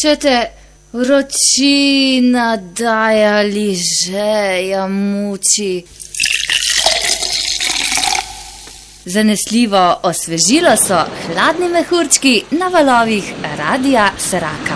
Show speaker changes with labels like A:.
A: Če te vročina daje ali žeja muči. Zanesljivo osvežilo so hladni mehurčki na valovih Radia Saraka.